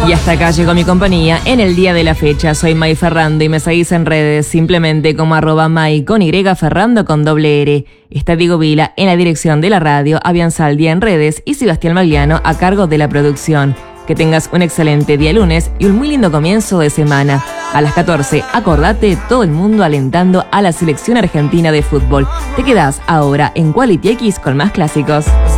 Y hasta acá llegó mi compañía en el día de la fecha. Soy May Ferrando y me seguís en redes simplemente como @May con Y, Ferrando con doble R. Está Diego Vila en la dirección de la radio, Avian Saldia en redes y Sebastián Magliano a cargo de la producción. Que tengas un excelente día lunes y un muy lindo comienzo de semana. A las 14, acordate, todo el mundo alentando a la selección argentina de fútbol. Te quedás ahora en Quality X con más clásicos.